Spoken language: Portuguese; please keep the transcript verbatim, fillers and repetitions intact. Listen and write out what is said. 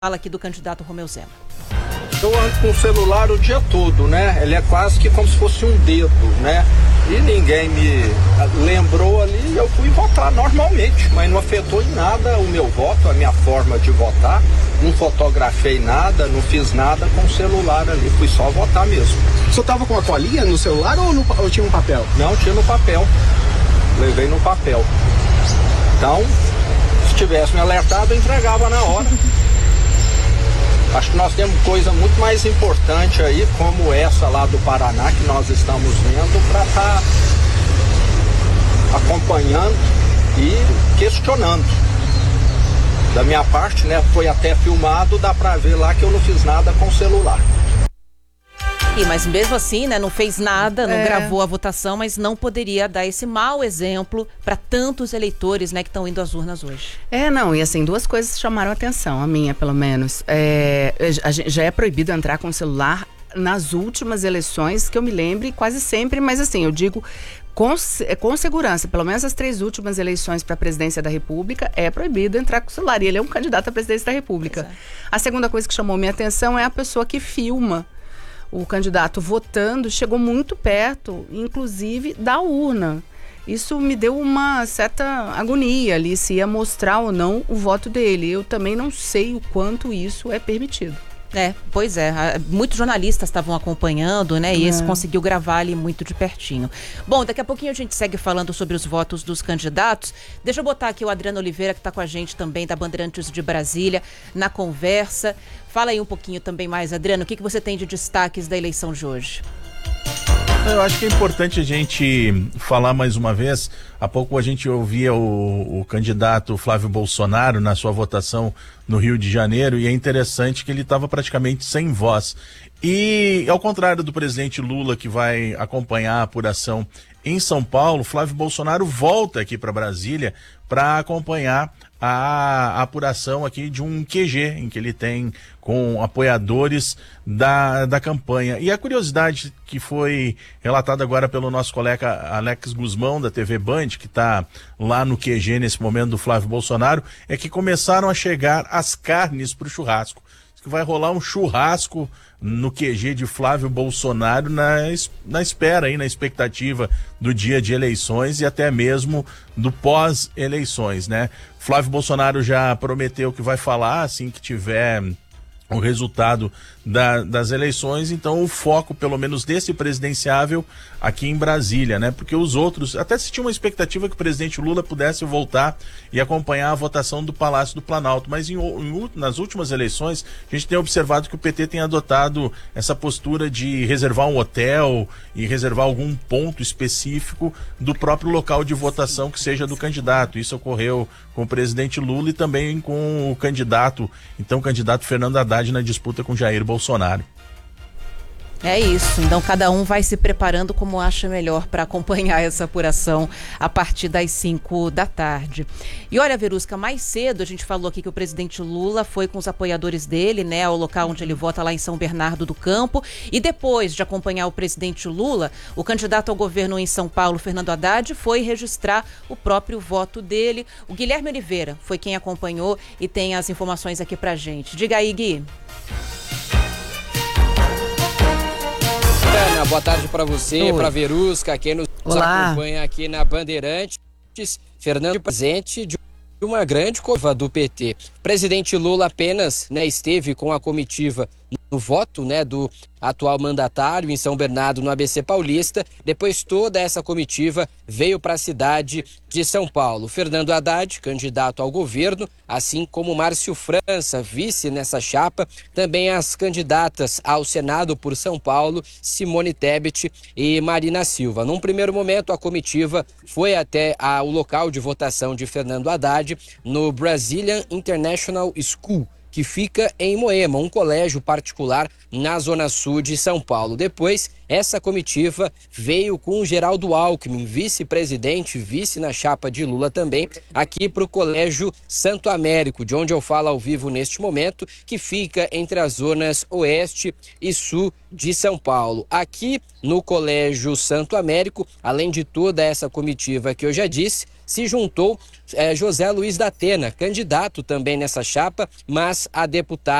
Fala aqui do candidato Romeu Zema. Eu ando com o celular o dia todo, né? Ele é quase que como se fosse um dedo, né? E ninguém me lembrou ali e eu fui votar normalmente, mas não afetou em nada o meu voto, a minha forma de votar. Não fotografei nada, não fiz nada com o celular ali, fui só votar mesmo. O senhor tava com a colinha no celular ou, no, ou tinha um papel? Não, tinha no papel. Levei no papel. Então, se tivesse me alertado, eu entregava na hora. Acho que nós temos coisa muito mais importante aí, como essa lá do Paraná, que nós estamos vendo, para estar tá acompanhando e questionando. Da minha parte, né, foi até filmado, dá para ver lá que eu não fiz nada com o celular. E, mas mesmo assim, né, não fez nada, não É. gravou a votação, mas não poderia dar esse mau exemplo para tantos eleitores, né, que estão indo às urnas hoje. É, não, e assim, duas coisas chamaram a atenção, a minha pelo menos. É, a gente- já é proibido entrar com o celular nas últimas eleições, que eu me lembre, quase sempre, mas assim, eu digo com, se- com segurança, pelo menos as três últimas eleições para a presidência da República, é proibido entrar com o celular, e ele é um candidato à presidência da República. Pois é. A segunda coisa que chamou minha atenção é a pessoa que filma o candidato votando, chegou muito perto, inclusive, da urna. Isso me deu uma certa agonia ali, se ia mostrar ou não o voto dele. Eu também não sei o quanto isso é permitido. É, pois é, a- muitos jornalistas estavam acompanhando, né, e esse É. conseguiu gravar ali muito de pertinho. Bom, daqui a pouquinho a gente segue falando sobre os votos dos candidatos. Deixa eu botar aqui o Adriano Oliveira, que está com a gente também, da Bandeirantes de Brasília, na conversa. Fala aí um pouquinho também mais, Adriano, o que, que você tem de destaques da eleição de hoje? Eu acho que é importante a gente falar mais uma vez. Há pouco a gente ouvia o, o candidato Flávio Bolsonaro na sua votação no Rio de Janeiro, e é interessante que ele estava praticamente sem voz. E ao contrário do presidente Lula, que vai acompanhar a apuração em São Paulo, Flávio Bolsonaro volta aqui para Brasília para acompanhar a, a apuração aqui de um Q G, em que ele tem com apoiadores da, da campanha. E a curiosidade que foi relatada agora pelo nosso colega Alex Guzmão, da T V Band, que está lá no Q G nesse momento do Flávio Bolsonaro, é que começaram a chegar as carnes para o churrasco. Que vai rolar um churrasco no Q G de Flávio Bolsonaro na, es- na espera, aí, na expectativa do dia de eleições e até mesmo do pós-eleições, né? Flávio Bolsonaro já prometeu que vai falar assim que tiver o resultado da, das eleições, então o foco, pelo menos desse presidenciável, aqui em Brasília, né? Porque os outros, até se tinha uma expectativa que o presidente Lula pudesse voltar e acompanhar a votação do Palácio do Planalto, mas em, em, nas últimas eleições, a gente tem observado que o P T tem adotado essa postura de reservar um hotel e reservar algum ponto específico do próprio local de votação que seja do candidato. Isso ocorreu com o presidente Lula e também com o candidato, então o candidato Fernando Haddad na disputa com Jair Bolsonaro. É isso, então cada um vai se preparando como acha melhor para acompanhar essa apuração a partir das cinco da tarde. E olha, Verusca, mais cedo a gente falou aqui que o presidente Lula foi com os apoiadores dele, né, ao local onde ele vota lá em São Bernardo do Campo, e depois de acompanhar o presidente Lula, o candidato ao governo em São Paulo, Fernando Haddad, foi registrar o próprio voto dele. O Guilherme Oliveira foi quem acompanhou e tem as informações aqui pra gente. Diga aí, Gui. Ana, boa tarde para você, para Verusca, quem nos Olá. acompanha aqui na Bandeirantes. Fernando presente de uma grande curva do P T. O presidente Lula apenas, né, esteve com a comitiva no voto, né, do atual mandatário em São Bernardo, no A B C Paulista. Depois toda essa comitiva veio para a cidade de São Paulo. Fernando Haddad, candidato ao governo, assim como Márcio França, vice nessa chapa, também as candidatas ao Senado por São Paulo, Simone Tebet e Marina Silva. Num primeiro momento, a comitiva foi até a, o local de votação de Fernando Haddad no Brazilian International School, que fica em Moema, um colégio particular na zona sul de São Paulo. Depois, essa comitiva veio com o Geraldo Alckmin, vice-presidente, vice na chapa de Lula também, aqui para o Colégio Santo Américo, de onde eu falo ao vivo neste momento, que fica entre as zonas oeste e sul de São Paulo. Aqui no Colégio Santo Américo, além de toda essa comitiva que eu já disse, se juntou é, José Luiz da Atena, candidato também nessa chapa, mas a deputada